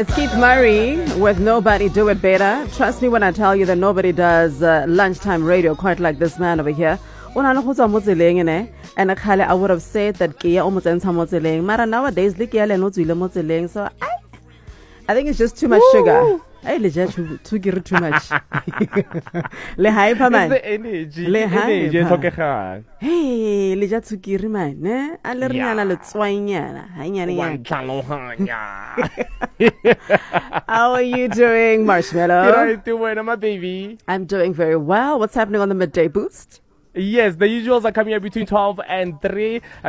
It's Keith Murray with Nobody Do It Better. Trust me when I tell you that nobody does lunchtime radio quite like this man over here. And I would have said that Mara nowadays so I think it's just too much sugar. Hey, too much. Le hype man. The energy. Le hype. Hey, le tsukiri man, ne? A le rinyana le tswainyana. How are you doing, Marshmallow? My baby. I'm doing very well. What's happening on the midday boost? Yes, the usuals are coming here between 12 and 3.